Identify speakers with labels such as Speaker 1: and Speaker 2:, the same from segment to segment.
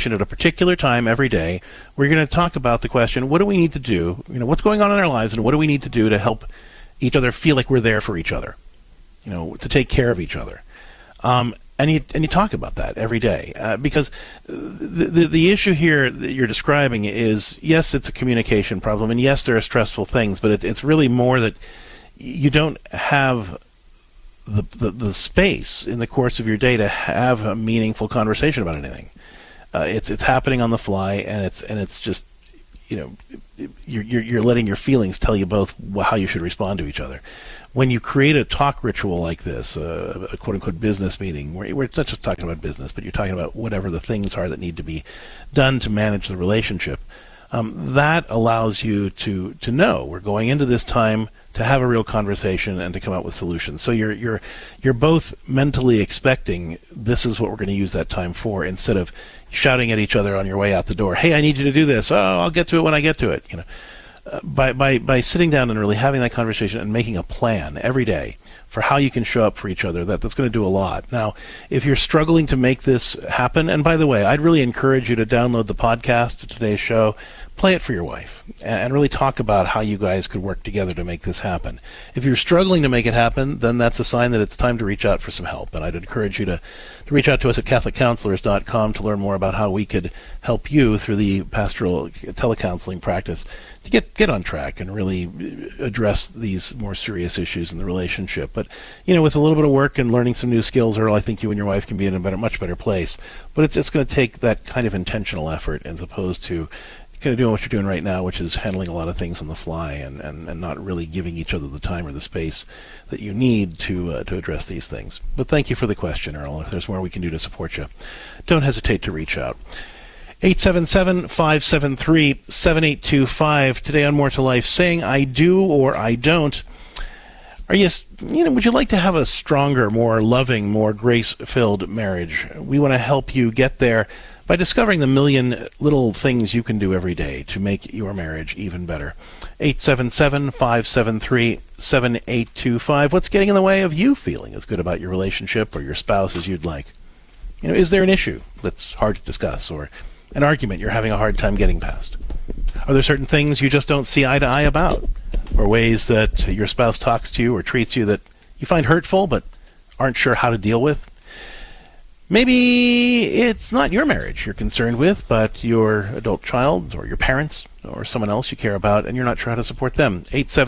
Speaker 1: conversation at a particular time every day. We're going to talk about the question, what do we need to do? What's going on in our lives, and what do we need to do to help each other feel like we're there for each other? To take care of each other. And you talk about that every day, because the issue here that you're describing is, yes, it's a communication problem, and yes, there are stressful things, but it's really more that you don't have the space in the course of your day to have a meaningful conversation about anything. It's happening on the fly, and it's just you're letting your feelings tell you both how you should respond to each other. When you create a talk ritual like this, a quote-unquote business meeting, where it's not just talking about business, but you're talking about whatever the things are that need to be done to manage the relationship, that allows you to know we're going into this time to have a real conversation and to come up with solutions. So you're both mentally expecting this is what we're going to use that time for, instead of shouting at each other on your way out the door, hey, I need you to do this. Oh, I'll get to it when I get to it. By sitting down and really having that conversation and making a plan every day for how you can show up for each other, that's going to do a lot. Now, if you're struggling to make this happen, and by the way, I'd really encourage you to download the podcast to today's show, play it for your wife, and really talk about how you guys could work together to make this happen. If you're struggling to make it happen, then that's a sign that it's time to reach out for some help. And I'd encourage you to reach out to us at CatholicCounselors.com to learn more about how we could help you through the pastoral telecounseling practice to get on track and really address these more serious issues in the relationship. But, with a little bit of work and learning some new skills, Earl, I think you and your wife can be in a much better place. But it's going to take that kind of intentional effort as opposed to kind of doing what you're doing right now, which is handling a lot of things on the fly and not really giving each other the time or the space that you need to address these things. But thank you for the question, Earl. If there's more we can do to support you, don't hesitate to reach out. 877-573-7825. Today on More to Life, saying I do or I don't. Would you like to have a stronger, more loving, more grace-filled marriage? We want to help you get there by discovering the million little things you can do every day to make your marriage even better. 877-573-7825. What's getting in the way of you feeling as good about your relationship or your spouse as you'd like? Is there an issue that's hard to discuss, or an argument you're having a hard time getting past? Are there certain things you just don't see eye to eye about, or ways that your spouse talks to you or treats you that you find hurtful but aren't sure how to deal with? Maybe it's not your marriage you're concerned with, but your adult child or your parents or someone else you care about, and you're not sure how to support them.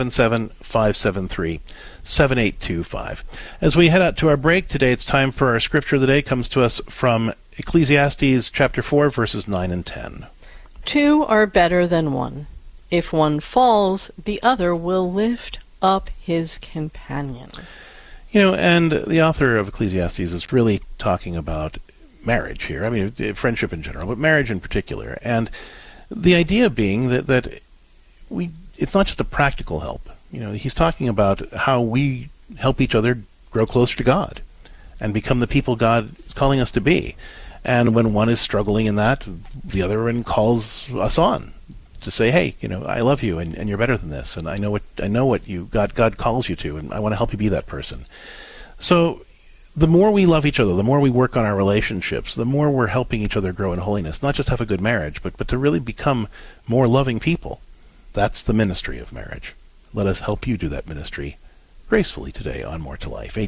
Speaker 1: 877-573-7825. As we head out to our break today, it's time for our scripture of the day. It comes to us from Ecclesiastes chapter 4, verses 9 and 10.
Speaker 2: 2 are better than 1. If one falls, the other will lift up his companion.
Speaker 1: And the author of Ecclesiastes is really talking about marriage here. I mean, friendship in general, but marriage in particular. And the idea being that it's not just a practical help. He's talking about how we help each other grow closer to God and become the people God is calling us to be. And when one is struggling in that, the other one calls us on to say, hey, I love you, and you're better than this, and I know what God calls you to, and I want to help you be that person. So the more we love each other, the more we work on our relationships, the more we're helping each other grow in holiness, not just have a good marriage, but to really become more loving people. That's the ministry of marriage. Let us help you do that ministry gracefully today on More to Life.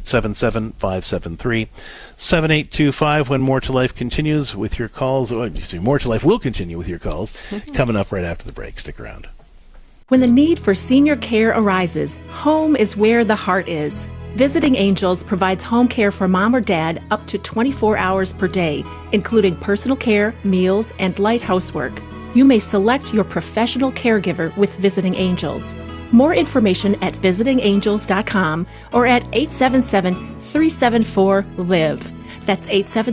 Speaker 1: 877-573-7825. When More to Life continues with your calls, More to Life will continue with your calls, coming up right after the break. Stick around.
Speaker 3: When the need for senior care arises, home is where the heart is. Visiting Angels provides home care for mom or dad up to 24 hours per day, including personal care, meals, and light housework. You may select your professional caregiver with Visiting Angels. More information at visitingangels.com or at 877-374-LIVE. That's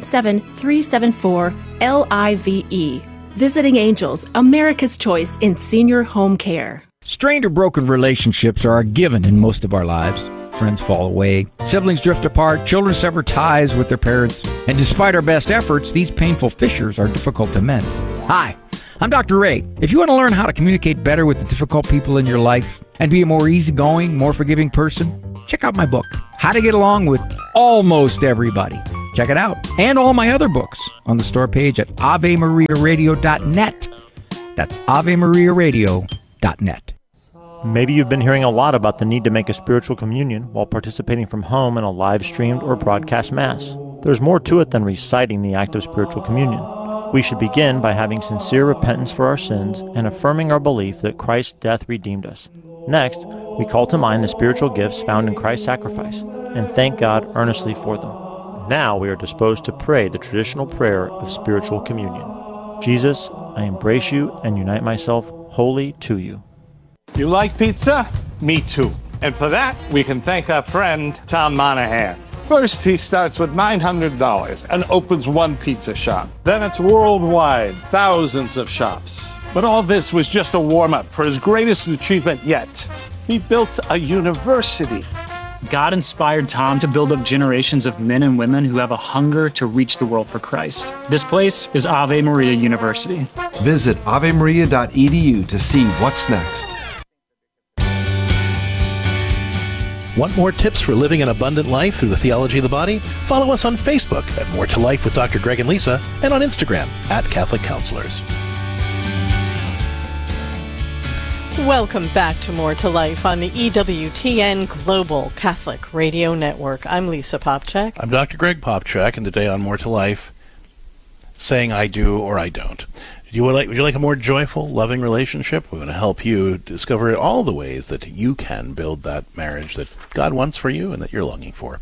Speaker 3: 877-374-LIVE. Visiting Angels, America's choice in senior home care.
Speaker 4: Strained or broken relationships are a given in most of our lives. Friends fall away, siblings drift apart, children sever ties with their parents, and despite our best efforts, these painful fissures are difficult to mend. Hi, I'm Dr. Ray. If you want to learn how to communicate better with the difficult people in your life and be a more easygoing, more forgiving person, check out my book, How to Get Along with Almost Everybody. Check it out. And all my other books on the store page at AveMariaRadio.net. That's AveMariaRadio.net.
Speaker 5: Maybe you've been hearing a lot about the need to make a spiritual communion while participating from home in a live-streamed or broadcast Mass. There's more to it than reciting the act of spiritual communion. We should begin by having sincere repentance for our sins and affirming our belief that Christ's death redeemed us. Next, we call to mind the spiritual gifts found in Christ's sacrifice and thank God earnestly for them. Now we are disposed to pray the traditional prayer of spiritual communion. Jesus, I embrace you and unite myself wholly to you.
Speaker 6: You like pizza? Me too. And for that, we can thank our friend, Tom Monahan. First, he starts with $900 and opens one pizza shop. Then it's worldwide, thousands of shops. But all this was just a warm-up for his greatest achievement yet. He built a university.
Speaker 7: God inspired Tom to build up generations of men and women who have a hunger to reach the world for Christ. This place is Ave Maria University.
Speaker 8: Visit avemaria.edu to see what's next.
Speaker 1: Want more tips for living an abundant life through the theology of the body? Follow us on Facebook at More to Life with Dr. Greg and Lisa, and on Instagram at Catholic Counselors.
Speaker 2: Welcome back to More to Life on the EWTN Global Catholic Radio Network. I'm Lisa Popchak.
Speaker 1: I'm Dr. Greg Popchak, and today on More to Life, saying I do or I don't. Would you like a more joyful, loving relationship? We want to help you discover all the ways that you can build that marriage that God wants for you and that you're longing for.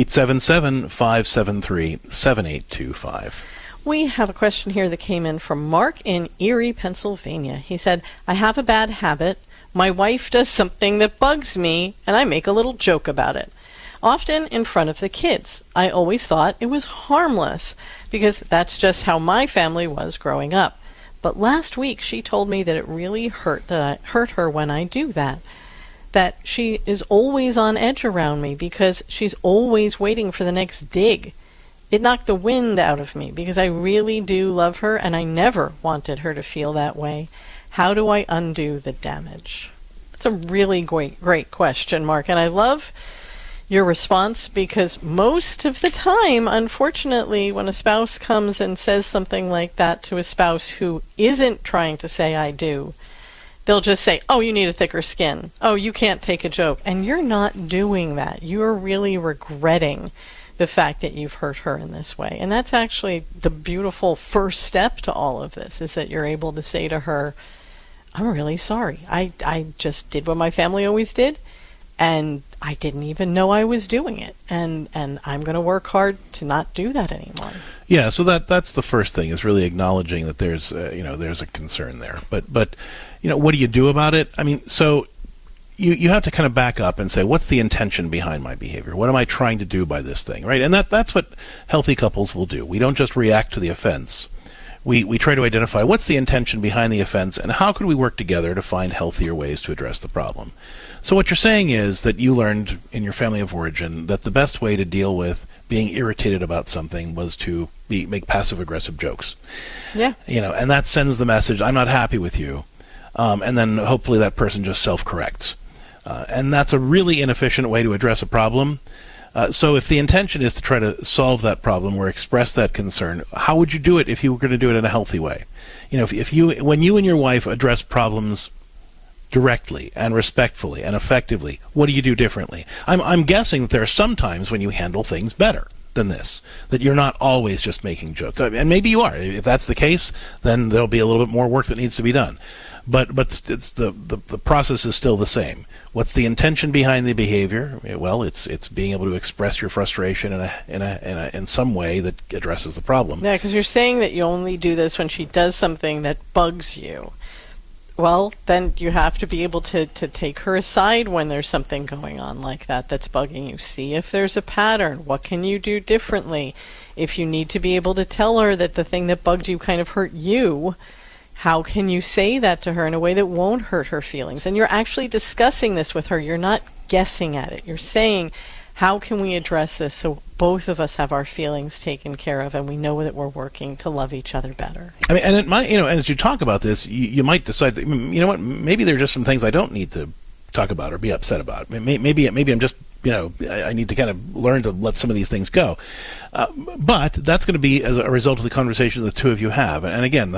Speaker 1: 877-573-7825.
Speaker 2: We have a question here that came in from Mark in Erie, Pennsylvania. He said, I have a bad habit. My wife does something that bugs me, and I make a little joke about it. Often in front of the kids. I always thought it was harmless, because that's just how my family was growing up. But last week she told me that it really hurt her when I do that. That she is always on edge around me because she's always waiting for the next dig. It knocked the wind out of me because I really do love her and I never wanted her to feel that way. How do I undo the damage? It's a really great question, Mark, and I love your response, because most of the time, unfortunately, when a spouse comes and says something like that to a spouse who isn't trying to say I do, they'll just say, oh, you need a thicker skin. Oh, you can't take a joke. And you're not doing that. You're really regretting the fact that you've hurt her in this way. And that's actually the beautiful first step to all of this, is that you're able to say to her, I'm really sorry. I just did what my family always did. And I didn't even know I was doing it, and I'm going to work hard to not do that anymore.
Speaker 1: Yeah, so that's the first thing, is really acknowledging that there's there's a concern there. But what do you do about it? I mean, so you have to kind of back up and say, what's the intention behind my behavior? What am I trying to do by this thing, right? And that's what healthy couples will do. We don't just react to the offense. We try to identify what's the intention behind the offense and how could we work together to find healthier ways to address the problem. So what you're saying is that you learned in your family of origin that the best way to deal with being irritated about something was to make passive-aggressive jokes.
Speaker 2: Yeah.
Speaker 1: And that sends the message, I'm not happy with you. And then hopefully that person just self-corrects. And that's a really inefficient way to address a problem. So if the intention is to try to solve that problem or express that concern, how would you do it if you were going to do it in a healthy way? When you and your wife address problems directly and respectfully and effectively, what do you do differently? I'm guessing that there are some times when you handle things better than this, that you're not always just making jokes. And maybe you are. If that's the case, then there'll be a little bit more work that needs to be done. But it's the process is still the same. What's the intention behind the behavior? Well, it's being able to express your frustration in some way that addresses the problem.
Speaker 2: Yeah, because you're saying that you only do this when she does something that bugs you. Well, then you have to be able to take her aside when there's something going on like that that's bugging you. See if there's a pattern. What can you do differently? If you need to be able to tell her that the thing that bugged you kind of hurt you, how can you say that to her in a way that won't hurt her feelings? And you're actually discussing this with her. You're not guessing at it. You're saying, how can we address this so both of us have our feelings taken care of and we know that we're working to love each other better?
Speaker 1: I mean, and it might, as you talk about this, you might decide that, maybe there are just some things I don't need to talk about or be upset about. Maybe I'm just I need to kind of learn to let some of these things go. But that's going to be as a result of the conversation the two of you have. And again,